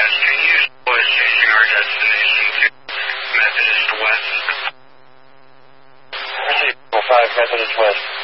Continues was changing our destination to Methodist West. 5 Methodist West.